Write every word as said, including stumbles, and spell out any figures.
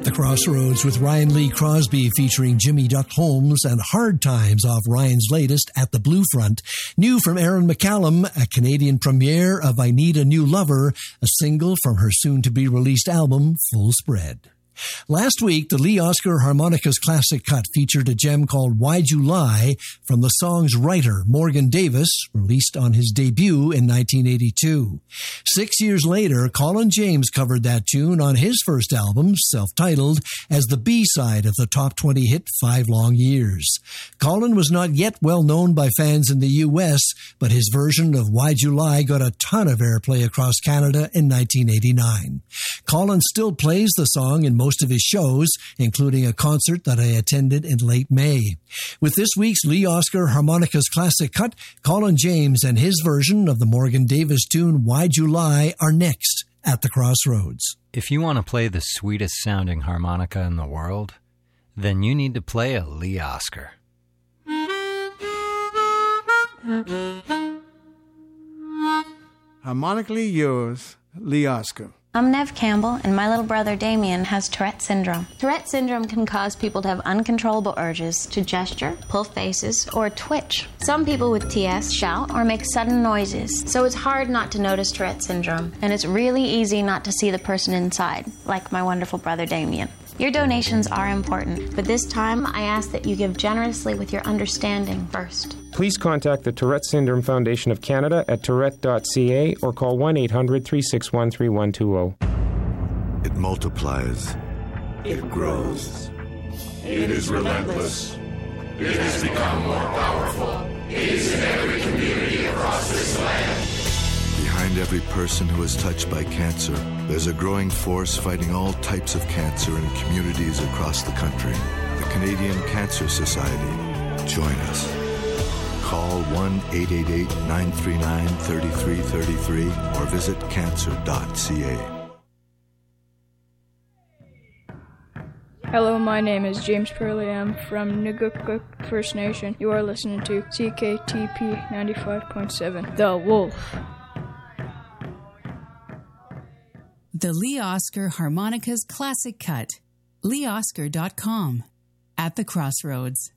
The Crossroads with Ryan Lee Crosby featuring Jimmy Duck Holmes and Hard Times off Ryan's latest At the Blue Front. New from Erin McCallum, a Canadian premiere of I Need a New Lover, a single from her soon-to-be-released album, Full Spread. Last week, the Lee Oskar Harmonicas Classic Cut featured a gem called Why'd You Lie from the song's writer, Morgan Davis, released on his debut in nineteen eighty-two. Six years later, Colin James covered that tune on his first album, self-titled, as the B-side of the top twenty hit Five Long Years. Colin was not yet well known by fans in the U S, but his version of Why'd You Lie got a ton of airplay across Canada in nineteen eighty-nine. Colin still plays the song in most of his shows, including a concert that I attended in late May. With this week's Lee Oskar Harmonicas Classic Cut, Colin James and his version of the Morgan Davis tune Why'd You Lie are next at the Crossroads. If you want to play the sweetest sounding harmonica in the world, then you need to play a Lee Oskar. Harmonically yours, Lee Oskar. I'm Nev Campbell, and my little brother Damien has Tourette syndrome. Tourette syndrome can cause people to have uncontrollable urges to gesture, pull faces, or twitch. Some people with T S shout or make sudden noises, so it's hard not to notice Tourette syndrome, and it's really easy not to see the person inside, like my wonderful brother Damien. Your donations are important, but this time I ask that you give generously with your understanding first. Please contact the Tourette Syndrome Foundation of Canada at tourette dot c a or call one eight hundred three six one three one two zero. It multiplies. It grows. It is relentless. It has become more powerful. It is in every community across this land. Behind every person who is touched by cancer, there's a growing force fighting all types of cancer in communities across the country. The Canadian Cancer Society. Join us. Call one eight eight eight, nine three nine, three three three three or visit cancer dot c a. Hello, my name is James Perley. I'm from Nugukuk First Nation. You are listening to C K T P ninety-five point seven, The Wolf. The Lee Oskar Harmonicas Classic Cut. lee oskar dot com. At the Crossroads.